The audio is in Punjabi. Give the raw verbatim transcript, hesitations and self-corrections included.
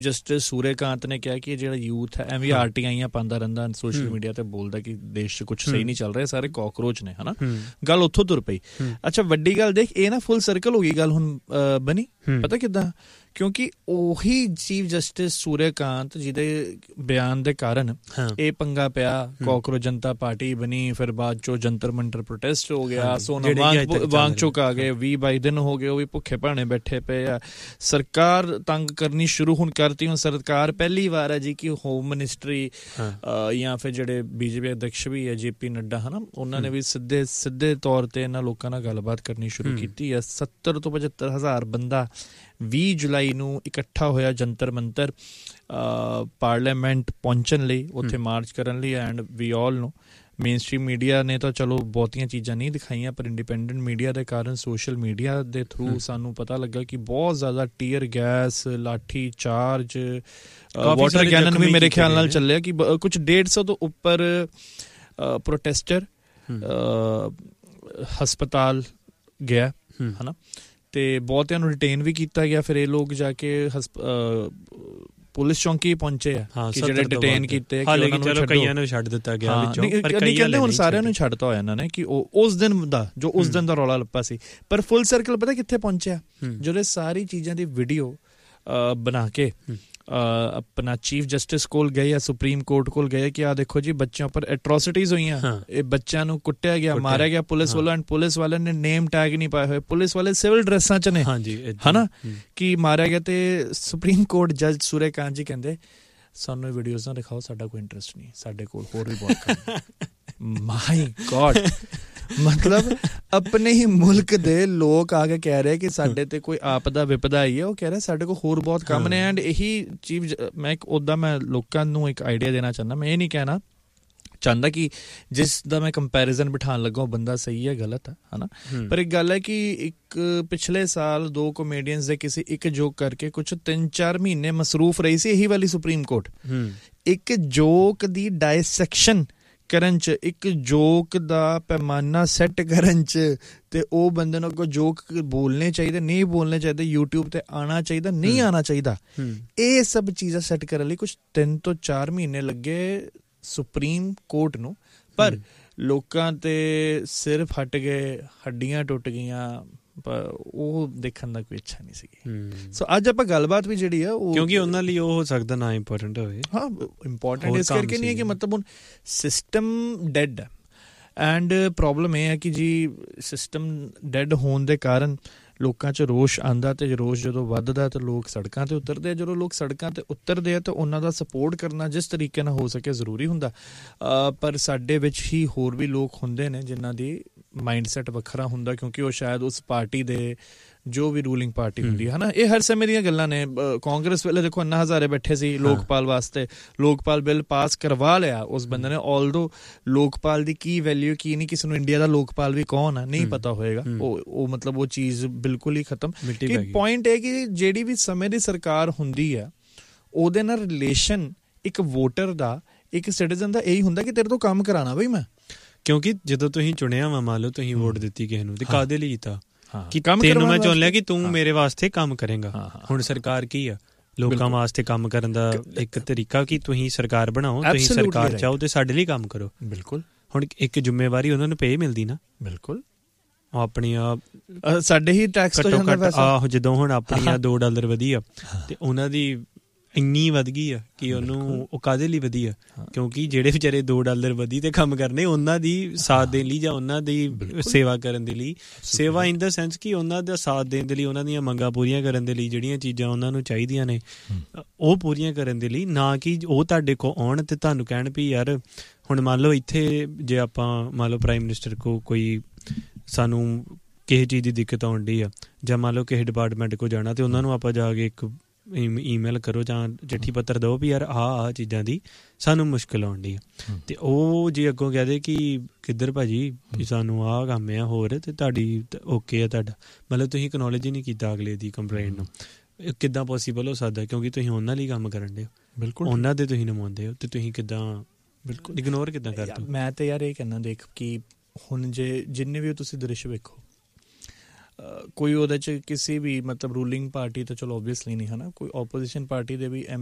ਜਸਟਿਸ ਸੂਰੇਕਾਂਤ ਨੇ ਕਿਹਾ ਕਿ ਜਿਹੜਾ ਯੂਥ ਹੈ ਐਵੇਂ ਆਰ ਟੀ ਆਈਆਂ ਪਾਉਂਦਾ ਰਹਿੰਦਾ ਸੋਸ਼ਲ ਮੀਡੀਆ ਤੇ ਬੋਲਦਾ ਕਿ ਦੇਸ਼ 'ਚ ਕੁਛ ਸਹੀ ਨਹੀਂ ਚੱਲ ਰਿਹਾ, ਸਾਰੇ ਕਾਕਰੋਚ ਨੇ, ਹਨਾ। ਗੱਲ ਉੱਥੋਂ ਤੁਰ ਪਈ। ਅੱਛਾ, ਵੱਡੀ ਗੱਲ ਦੇਖ, ਇਹ ਨਾ ਫੁੱਲ ਸਰਕਲ ਹੋ ਗਈ ਗੱਲ ਹੁਣ ਬਣੀ। ਪਤਾ ਕਿੱਦਾਂ? ਕਿਉਂਕਿ ਉਹੀ ਚੀਫ ਜਸਟਿਸ ਸੂਰੇਕਾਂਤ ਜਿਹਦੇ ਬਿਆਨ ਦੇ ਕਾਰਨ ਇਹ ਪੰਗਾ ਪਿਆ, ਕਾਕਰੋਚ ਜਨਤਾ ਪਾਰਟੀ ਬਣੀ, ਫਿਰ ਬਾਅਦ ਚੋਂ ਜੰਤਰ ਮੰਤਰ ਪ੍ਰੋਟੈਸਟ ਹੋ ਗਿਆ, ਸੋਨਮ ਵਾਂਗਚੁਕ ਆ ਗਏ, ਵੀਹ ਬਾਈ ਦਿਨ ਹੋ ਗਏ ਉਹ ਵੀ ਭੁੱਖੇ ਭਾਣੇ ਬੈਠੇ ਪਏ ਆ, ਸਰਕਾਰ ਤੰਗ ਕਰਨੀ ਸ਼ੁਰੂ ਹੁਣ ਕਰਤੀ। ਹੁਣ ਸਰਕਾਰ ਪਹਿਲੀ ਵਾਰ ਹੈ ਜੀ ਕਿ ਹੋਮ ਮਿਨਿਸਟਰੀ ਜਾਂ ਫਿਰ ਜਿਹੜੇ ਬੀਜੇਪੀ ਅਧਿਕਸ਼ ਵੀ ਹੈ ਜੇ ਪੀ ਨੱਡਾ, ਹਨਾ, ਉਹਨਾਂ ਨੇ ਵੀ ਸਿੱਧੇ ਸਿੱਧੇ ਤੌਰ ਤੇ ਇਹਨਾਂ ਲੋਕਾਂ ਨਾਲ ਗੱਲਬਾਤ ਕਰਨੀ ਸ਼ੁਰੂ ਕੀਤੀ ਹੈ। ਸੱਤਰ ਤੋਂ ਪਝੱਤਰ ਹਜ਼ਾਰ ਬੰਦਾ ਵੀਹ ਜੁਲਾਈ ਨੂੰ ਇਕੱਠਾ ਹੋਇਆ ਜੰਤਰ ਮੰਤਰ ਪਾਰਲੀਮੈਂਟ ਪਹੁੰਚਣ ਲਈ, ਉੱਥੇ ਮਾਰਚ ਕਰਨ ਲਈ। ਐਂਡ ਵੀ ਆਲ ਨੂੰ ਮੇਨ ਸਟ੍ਰੀਮ ਮੀਡੀਆ ਨੇ ਤਾਂ ਚਲੋ ਬਹੁਤੀਆਂ ਚੀਜ਼ਾਂ ਨਹੀਂ ਦਿਖਾਈਆਂ, ਪਰ ਇੰਡੀਪੈਂਡੈਂਟ ਮੀਡੀਆ ਦੇ ਕਾਰਨ, ਸੋਸ਼ਲ ਮੀਡੀਆ ਦੇ ਥਰੂ ਸਾਨੂੰ ਪਤਾ ਲੱਗਾ ਕਿ ਬਹੁਤ ਜ਼ਿਆਦਾ ਟੀਅਰ ਗੈਸ, ਲਾਠੀ ਚਾਰਜ, ਵਾਟਰ ਕੈਨਨ ਵੀ ਮੇਰੇ ਖਿਆਲ ਨਾਲ ਚੱਲਿਆ ਕਿ ਕੁਛ ਡੇਢ ਸੌ ਤੋਂ ਉੱਪਰ ਪ੍ਰੋਟੈਸਟਰ ਹਸਪਤਾਲ ਗਿਆ, ਹਨਾ, ਤੇ ਬਹੁਤਿਆਂ ਨੂੰ ਡਿਟੇਨ ਵੀ ਕੀਤਾ ਗਿਆ। ਫਿਰ ਇਹ ਲੋਕ ਜਾ ਕੇ ਪੁਲਿਸ ਚੌਂਕੀ ਪਹੁੰਚੇ ਆ ਕਿ ਜਿਹੜੇ ਡਿਟੇਨ ਕੀਤੇ, ਕਈਆਂ ਨੂੰ ਛੱਡ ਦਿੱਤਾ ਗਿਆ ਵਿੱਚੋਂ, ਪਰ ਕਹਿੰਦੇ ਹੁਣ ਸਾਰਿਆਂ ਨੂੰ ਛੱਡਤਾ ਹੋਇਆ ਇਹਨਾਂ ਨੇ ਕਿ ਉਹ ਉਸ ਦਿਨ ਦਾ ਜੋ ਉਸ ਦਿਨ ਦਾ ਰੌਲਾ ਲੱਪਾ ਸੀ। ਪਰ ਫੁੱਲ ਸਰਕਲ ਪਤਾ ਕਿੱਥੇ ਪਹੁੰਚਿਆ? ਜਦੋਂ ਸਾਰੀ ਚੀਜ਼ਾਂ ਦੀ ਵੀਡੀਓ ਬਣਾ ਕੇ ਆਪਣਾ ਚੀਫ ਜਸਟਿਸ ਕੋਲ ਗਏ ਜਾਂ ਸੁਪਰੀਮ ਕੋਰਟ ਕੋਲ ਗਏ ਕਿ ਆਹ ਦੇਖੋ ਜੀ ਬੱਚਿਆਂ ਉੱਪਰ ਐਟਰੋਸਿਟੀਜ਼ ਹੋਈਆਂ, ਇਹ ਬੱਚਿਆਂ ਨੂੰ ਕੁੱਟਿਆ ਗਿਆ, ਮਾਰਿਆ ਗਿਆ ਪੁਲਿਸ ਵੱਲੋਂ, ਐਂਡ ਪੁਲਿਸ ਵਾਲਿਆਂ ਨੇ ਨੇਮ ਟੈਗ ਨਹੀਂ ਪਾਏ ਹੋਏ, ਪੁਲਿਸ ਵਾਲੇ ਸਿਵਲ ਡਰੈਸਾਂ 'ਚ ਨੇ, ਹਨਾ, ਕਿ ਮਾਰਿਆ ਗਿਆ। ਤੇ ਸੁਪਰੀਮ ਕੋਰਟ ਜੱਜ ਸੂਰੇਕਾਂਤ ਜੀ ਕਹਿੰਦੇ ਸਾਨੂੰ ਵੀਡੀਓਜ਼ ਨਾ ਦਿਖਾਓ, ਸਾਡਾ ਕੋਈ ਇੰਟਰਸਟ ਨਹੀਂ, ਸਾਡੇ ਕੋਲ ਹੋਰ ਵੀ ਬਹੁਤ ਕੰਮ। ਮਾਈ ਗॉड, ਮਤਲਬ ਆਪਣੇ ਹੀ ਮੁਲਕ ਦੇ ਲੋਕ ਆ ਕੇ ਕਹਿ ਰਹੇ ਕਿ ਸਾਡੇ ਤੇ ਕੋਈ ਆਪਦਾ ਵਿਪਦਾ ਆਈ ਹੈ, ਉਹ ਕਹਿ ਰਹੇ ਸਾਡੇ ਕੋਲ ਹੋਰ ਬਹੁਤ ਕੰਮ ਨੇ। ਐਂਡ ਇਹੀ ਚੀਜ਼ ਮੈਂ ਇੱਕ ਉੱਦਾਂ ਮੈਂ ਲੋਕਾਂ ਨੂੰ ਇੱਕ ਆਈਡੀਆ ਦੇਣਾ ਚਾਹੁੰਦਾ, ਮੈਂ ਇਹ ਨਹੀਂ ਕਹਿਣਾ ਚਾਹੁੰਦਾ ਕਿ ਜਿਸ ਦਾ ਮੈਂ ਕੰਪੈਰੀਜ਼ਨ ਬਿਠਾਉਣ ਲੱਗਾ ਉਹ ਬੰਦਾ ਸਹੀ ਹੈ ਗਲਤ ਹੈ, ਹਨਾ, ਪਰ ਇੱਕ ਗੱਲ ਹੈ ਕਿ ਇੱਕ ਪਿਛਲੇ ਸਾਲ ਦੋ ਕਾਮੇਡੀਅਨਸ ਦੇ ਕਿਸੇ ਇੱਕ ਜੋਕ ਕਰਕੇ ਕੁਛ ਤਿੰਨ ਚਾਰ ਮਹੀਨੇ ਮਸਰੂਫ ਰਹੀ ਸੀ ਇਹੀ ਵਾਲੀ ਸੁਪਰੀਮ ਕੋਰਟ, ਇੱਕ ਜੋਕ ਦੀ ਡਾਇਸੈਕਸ਼ਨ ਕਰਨ 'ਚ, ਇੱਕ ਜੋਕ ਦਾ ਪੈਮਾਨਾ ਸੈੱਟ ਕਰਨ 'ਚ, ਤੇ ਉਹ ਬੰਦੇ ਨੂੰ ਅੱਗੋਂ ਜੋਕ ਬੋਲਣੇ ਚਾਹੀਦੇ, ਨਹੀਂ ਬੋਲਣੇ ਚਾਹੀਦੇ, ਯੂਟਿਊਬ ਤੇ ਆਉਣਾ ਚਾਹੀਦਾ, ਨਹੀਂ ਆਉਣਾ ਚਾਹੀਦਾ, ਇਹ ਸਭ ਚੀਜ਼ਾਂ ਸੈੱਟ ਕਰਨ ਲਈ ਕੁਛ ਤਿੰਨ ਤੋਂ ਚਾਰ ਮਹੀਨੇ ਲੱਗੇ ਸੁਪਰੀਮ ਕੋਰਟ ਨੂੰ। ਪਰ ਲੋਕਾਂ ਤੇ ਸਿਰ ਫਟ ਗਏ, ਹੱਡੀਆਂ ਟੁੱਟ ਗਈਆਂ, ਪਰ ਉਹ ਦੇਖਣ ਦਾ ਕੋਈ ਇੱਛਾ ਨਹੀਂ ਸੀਗੀ। ਸੋ ਅੱਜ ਆਪਾਂ ਗੱਲਬਾਤ ਵੀ ਜਿਹੜੀ ਆ ਉਹ, ਕਿਉਂਕਿ ਉਹਨਾਂ ਲਈ ਉਹ ਹੋ ਸਕਦਾ ਨਾ ਇੰਪੋਰਟੈਂਟ ਹੋਵੇ। ਹਾਂ, ਇੰਪੋਰਟੈਂਟ ਇਸ ਕਰਕੇ ਨਹੀਂ ਹੈ ਕਿ ਮਤਲਬ ਹੁਣ ਸਿਸਟਮ ਡੈਡ ਹੈ, ਐਂਡ ਪ੍ਰੋਬਲਮ ਇਹ ਹੈ ਕਿ ਜੀ ਸਿਸਟਮ ਡੈਡ ਹੋਣ ਦੇ ਕਾਰਨ ਲੋਕਾਂ 'ਚ ਰੋਸ਼ ਆਉਂਦਾ, ਤੇ ਰੋਸ਼ ਜਦੋਂ ਵੱਧਦਾ ਤਾਂ ਲੋਕ ਸੜਕਾਂ 'ਤੇ ਉਤਰਦੇ ਆ। ਜਦੋਂ ਲੋਕ ਸੜਕਾਂ 'ਤੇ ਉਤਰਦੇ ਆ ਤਾਂ ਉਹਨਾਂ ਦਾ ਸਪੋਰਟ ਕਰਨਾ ਜਿਸ ਤਰੀਕੇ ਨਾਲ ਹੋ ਸਕੇ ਜ਼ਰੂਰੀ ਹੁੰਦਾ, ਪਰ ਸਾਡੇ ਵਿੱਚ ਹੀ ਹੋਰ ਵੀ ਲੋਕ ਹੁੰਦੇ ਨੇ ਜਿਨ੍ਹਾਂ ਦੀ ਮਾਈਂਡ ਸੈੱਟ ਵੱਖਰਾ ਹੁੰਦਾ, ਕਿਉਂਕਿ ਉਹ ਸ਼ਾਇਦ ਉਸ ਪਾਰਟੀ ਦੇ ਜੋ ਵੀ ਰੂਲਿੰਗ ਪਾਰਟੀ ਹੁੰਦੀ ਹੈ, ਹਨਾ। ਇਹ ਹਰ ਸਮੇਂ ਦੀਆਂ ਗੱਲਾਂ ਨੇ। ਕਾਂਗਰਸ ਵੇਲੇ ਦੇਖੋ ਅੰਨਾ ਹਜ਼ਾਰੇ ਬੈਠੇ ਸੀ ਲੋਕਪਾਲ ਵਾਸਤੇ, ਲੋਕਪਾਲ ਬਿੱਲ ਪਾਸ ਕਰਵਾ ਲਿਆ ਉਸ ਬੰਦੇ ਨੇ। ਆਲਦੋ ਲੋਕਪਾਲ ਦੀ ਕੀ ਵੈਲਿਊ ਕੀ ਨਹੀਂ, ਕਿਸੇ ਨੂੰ ਇੰਡੀਆ ਦਾ ਲੋਕਪਾਲ ਵੀ ਕੌਣ ਹੈ ਨਹੀਂ ਪਤਾ ਹੋਏਗਾ, ਉਹ ਉਹ ਮਤਲਬ ਉਹ ਚੀਜ਼ ਬਿਲਕੁਲ ਹੀ ਖਤਮ। ਕਿ ਪੁਆਇੰਟ ਇਹ ਕਿ ਜਿਹੜੀ ਵੀ ਸਮੇਂ ਦੀ ਸਰਕਾਰ ਹੁੰਦੀ ਆ ਉਹਦੇ ਨਾਲ ਰਿਲੇਸ਼ਨ ਇੱਕ ਵੋਟਰ ਦਾ, ਇੱਕ ਸਿਟੀਜ਼ਨ ਦਾ ਇਹੀ ਹੁੰਦਾ ਕਿ ਤੇਰੇ ਤੋਂ ਕੰਮ ਕਰਾਉਣਾ ਬਈ ਮੈਂ, ਕਿਉਂਕਿ ਜਦੋਂ ਤੁਸੀਂ ਚੁਣਿਆ ਵਾ, ਮੰਨ ਲਓ ਤੁਸੀਂ ਵੋਟ ਦਿੱਤੀ ਕਿਸੇ ਨੂੰ, ਤੇ ਕਾਹਦੇ ਲਈ ਕੀਤਾ ਕਿ ਤੈਨੂੰ ਮੈਂ ਚੁਣ ਲਿਆ ਕਿ ਤੂੰ ਮੇਰੇ ਵਾਸਤੇ ਕੰਮ ਕਰੇਗਾ। ਹੁਣ ਸਰਕਾਰ ਕੀ ਆ? ਲੋਕਾਂ ਵਾਸਤੇ ਕੰਮ ਕਰਨ ਦਾ ਇੱਕ ਤਰੀਕਾ ਕਿ ਤੁਸੀਂ ਸਰਕਾਰ ਬਣਾਓ, ਤੁਸੀਂ ਸਰਕਾਰ ਚਾਹੋ ਤੇ ਸਾਡੇ ਲਈ ਕੰਮ ਕਰੋ। ਬਿਲਕੁਲ। ਹੁਣ ਇੱਕ ਜ਼ਿੰਮੇਵਾਰੀ ਉਹਨਾਂ ਨੂੰ ਪੇ ਮਿਲਦੀ ਨਾ, ਬਿਲਕੁਲ, ਉਹ ਆਪਣੀਆਂ ਸਾਡੇ ਹੀ ਟੈਕਸ ਤੋਂ ਜਾਂਦਾ ਪੈਸਾ। ਆਹੋ, ਜਦੋਂ ਹੁਣ ਆਪਣੀਆਂ ਦੋ ਡਾਲਰ ਵਧੀ ਆ ਤੇ ਉਹਨਾਂ ਦੀ ਇੰਨੀ ਵੱਧ ਗਈ ਆ ਕਿ ਉਹਨੂੰ ਉਹ ਕਾਹਦੇ ਲਈ ਵਧੀ ਆ? ਕਿਉਂਕਿ ਜਿਹੜੇ ਵਿਚਾਰੇ ਦੋ ਡਾਲਰ ਵਧੀ ਤੇ ਕੰਮ ਕਰਨੇ, ਉਹਨਾਂ ਦੀ ਸਾਥ ਦੇਣ ਲਈ ਜਾਂ ਉਹਨਾਂ ਦੀ ਸੇਵਾ ਕਰਨ ਦੇ ਲਈ, ਸੇਵਾ ਇਨ ਦਾ ਸੈਂਸ ਕਿ ਉਹਨਾਂ ਦਾ ਸਾਥ ਦੇਣ ਦੇ ਲਈ, ਉਹਨਾਂ ਦੀਆਂ ਮੰਗਾਂ ਪੂਰੀਆਂ ਕਰਨ ਦੇ ਲਈ, ਜਿਹੜੀਆਂ ਚੀਜ਼ਾਂ ਉਹਨਾਂ ਨੂੰ ਚਾਹੀਦੀਆਂ ਨੇ ਉਹ ਪੂਰੀਆਂ ਕਰਨ ਦੇ ਲਈ, ਨਾ ਕਿ ਉਹ ਤੁਹਾਡੇ ਕੋਲ ਆਉਣ ਤੇ ਤੁਹਾਨੂੰ ਕਹਿਣ ਵੀ ਯਾਰ ਹੁਣ ਮੰਨ ਲਓ ਇੱਥੇ ਜੇ ਆਪਾਂ ਮੰਨ ਲਓ ਪ੍ਰਾਈਮ ਮਿਨਿਸਟਰ ਕੋਲ ਕੋਈ ਸਾਨੂੰ ਕਿਸੇ ਚੀਜ਼ ਦੀ ਦਿੱਕਤ ਆਉਣ ਡਈ ਆ, ਜਾਂ ਮੰਨ ਲਓ ਕਿਸੇ ਡਿਪਾਰਟਮੈਂਟ ਕੋਲ ਜਾਣਾ ਤੇ ਉਹਨਾਂ ਨੂੰ ਆਪਾਂ ਜਾ ਕੇ ਇੱਕ ਈਮੇਲ ਕਰੋ ਜਾਂ ਚਿੱਠੀ ਪੱਤਰ ਦਿਓ ਵੀ ਯਾਰ ਆਹ ਆਹ ਚੀਜ਼ਾਂ ਦੀ ਸਾਨੂੰ ਮੁਸ਼ਕਿਲ ਆਉਣ ਡਈ ਆ, ਤੇ ਉਹ ਜੇ ਅੱਗੋਂ ਕਹਿ ਦੇ ਕਿ ਕਿੱਧਰ ਭਾਜੀ ਸਾਨੂੰ ਆਹ ਕੰਮ ਆ ਹੋਰ, ਤੇ ਤੁਹਾਡੀ ਓਕੇ ਆ ਤੁਹਾਡਾ, ਮਤਲਬ ਤੁਸੀਂ ਐਕਨੋਲੇਜ ਹੀ ਨਹੀਂ ਕੀਤਾ ਅਗਲੇ ਦੀ ਕੰਪਲੇਂਟ ਨੂੰ। ਕਿੱਦਾਂ ਪੋਸੀਬਲ ਹੋ ਸਕਦਾ? ਕਿਉਂਕਿ ਤੁਸੀਂ ਉਹਨਾਂ ਲਈ ਕੰਮ ਕਰਨ ਡੇ ਹੋ, ਬਿਲਕੁਲ ਉਹਨਾਂ ਦੇ ਤੁਸੀਂ ਨੁਮਾਇੰਦੇ ਹੋ, ਤੇ ਤੁਸੀਂ ਕਿੱਦਾਂ ਬਿਲਕੁਲ ਇਗਨੋਰ ਕਿੱਦਾਂ ਕਰਦੇ? ਮੈਂ ਤਾਂ ਯਾਰ ਇਹ ਕਹਿਣਾ ਦੇਖ ਕਿ ਹੁਣ ਜੇ ਜਿੰਨੇ ਵੀ ਤੁਸੀਂ ਦ੍ਰਿਸ਼ ਵੇਖੋ, ਕੋਈ ਉਹਦੇ 'ਚ ਕਿਸੇ ਵੀ ਮਤਲਬ ਰੂਲਿੰਗ ਪਾਰਟੀ ਤਾਂ ਚਲੋ ਓਬਵੀਅਸਲੀ ਨਹੀਂ ਹੈ ਨਾ, ਕੋਈ ਓਪੋਜੀਸ਼ਨ ਪਾਰਟੀ ਦੇ ਵੀ